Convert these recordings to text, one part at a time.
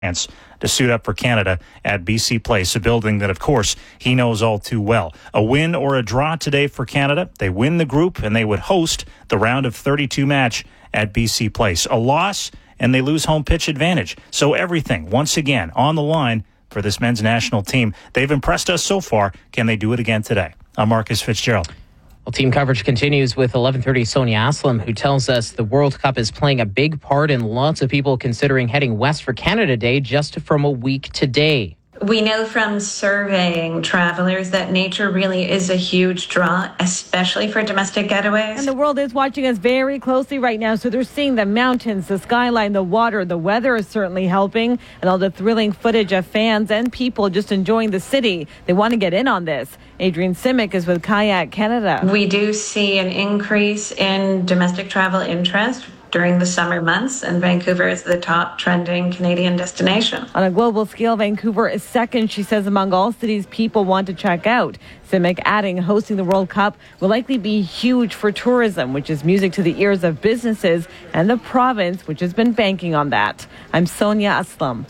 chance to suit up for Canada at BC Place, a building that, of course, he knows all too well. A win or a draw today for Canada. They win the group and they would host the round of 32 match at BC Place. A loss and they lose home pitch advantage. So everything, once again, on the line for this men's national team. They've impressed us so far. Can they do it again today? I'm Marcus Fitzgerald. Well, team coverage continues with 11:30 Sonia Aslam, who tells us the World Cup is playing a big part in lots of people considering heading west for Canada Day just from a week today. We know from surveying travelers that nature really is a huge draw, especially for domestic getaways. And the world is watching us very closely right now. So they're seeing the mountains, the skyline, the water. The weather is certainly helping. And all the thrilling footage of fans and people just enjoying the city. They want to get in on this. Adrienne Simic is with Kayak Canada. We do see an increase in domestic travel interest during the summer months, and Vancouver is the top trending Canadian destination. On a global scale, Vancouver is second, she says, among all cities people want to check out. Simic adding hosting the World Cup will likely be huge for tourism, which is music to the ears of businesses and the province, which has been banking on that. I'm Sonia Aslam.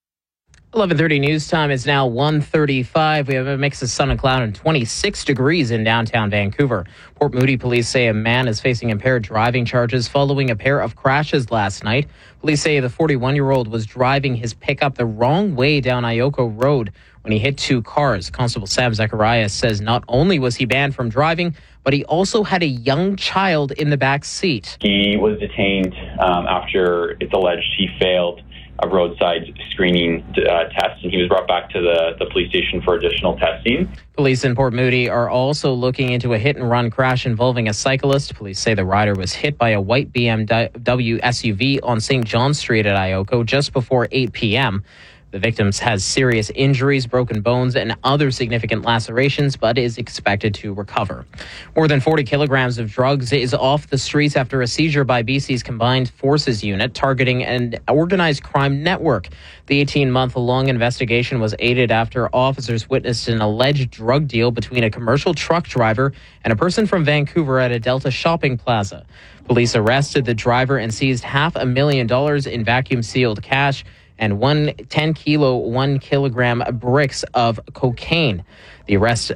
11:30 news time is now 1:35. We have a mix of sun and cloud and 26 degrees in downtown Vancouver. Port Moody police say a man is facing impaired driving charges following a pair of crashes last night. Police say the 41-year-old was driving his pickup the wrong way down Ioko Road when he hit two cars. Constable Sam Zacharias says not only was he banned from driving, but he also had a young child in the back seat. He was detained after it's alleged he failed a roadside screening test, and he was brought back to the police station for additional testing. Police in Port Moody are also looking into a hit-and-run crash involving a cyclist. Police say the rider was hit by a white BMW SUV on St. John Street at Ioko just before 8 p.m. The victim has serious injuries, broken bones, and other significant lacerations, but is expected to recover. More than 40 kilograms of drugs is off the streets after a seizure by BC's Combined Forces Unit targeting an organized crime network. The 18-month-long investigation was aided after officers witnessed an alleged drug deal between a commercial truck driver and a person from Vancouver at a Delta shopping plaza. Police arrested the driver and seized $500,000 in vacuum-sealed cash and 10 kilo, 1 kilogram bricks of cocaine. The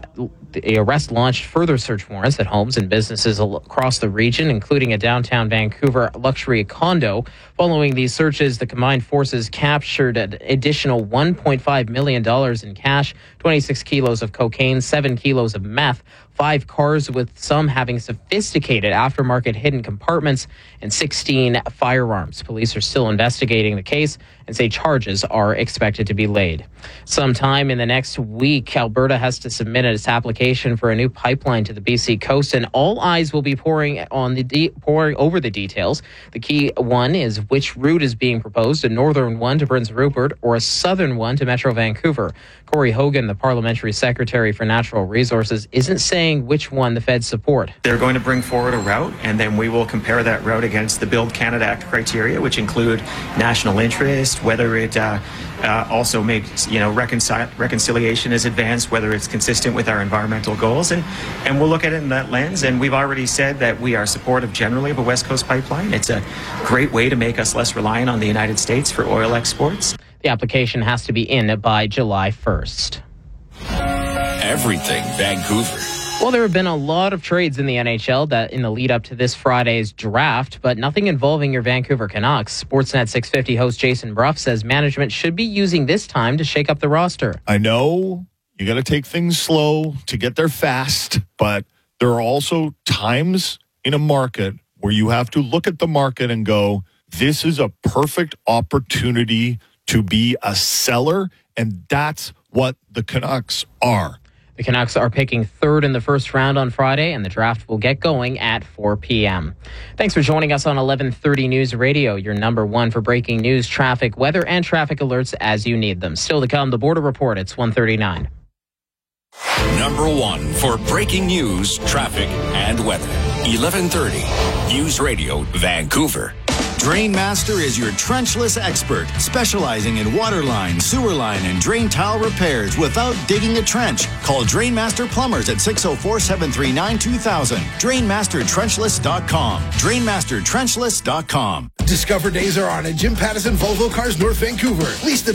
arrest launched further search warrants at homes and businesses across the region, including a downtown Vancouver luxury condo. Following these searches, the combined forces captured an additional $1.5 million in cash, 26 kilos of cocaine, 7 kilos of meth, 5 cars with some having sophisticated aftermarket hidden compartments, and 16 firearms. Police are still investigating the case and say charges are expected to be laid. Sometime in the next week, Alberta has to submit its application for a new pipeline to the BC coast, and all eyes will be poring over the details. The key one is which route is being proposed, a northern one to Prince Rupert or a southern one to Metro Vancouver. Corey Hogan, the Parliamentary Secretary for Natural Resources, isn't saying which one the feds support. They're going to bring forward a route, and then we will compare that route against the Build Canada Act criteria, which include national interest, whether it also makes reconciliation is advanced, whether it's consistent with our environmental goals, and we'll look at it in that lens. And we've already said that we are supportive generally of a West Coast pipeline. It's a great way to make us less reliant on the United States for oil exports. The application has to be in by July 1st. Everything Vancouver. Well, there have been a lot of trades in the NHL that in the lead up to this Friday's draft, but nothing involving your Vancouver Canucks. Sportsnet 650 host Jason Bruff says management should be using this time to shake up the roster. I know you got to take things slow to get there fast, but there are also times in a market where you have to look at the market and go, this is a perfect opportunity to be a seller, and that's what the Canucks are. The Canucks are picking third in the first round on Friday, and the draft will get going at 4 p.m. Thanks for joining us on 11:30 News Radio, your number one for breaking news, traffic, weather, and traffic alerts as you need them. Still to come, the Border Report. It's 1:39. Number one for breaking news, traffic, and weather. 11:30 News Radio, Vancouver. Drainmaster is your trenchless expert, specializing in water line, sewer line, and drain tile repairs without digging a trench. Call Drainmaster Plumbers at 604-739-2000. DrainmasterTrenchless.com. DrainmasterTrenchless.com. Discover days are on at Jim Pattison Volvo Cars North Vancouver. Lease the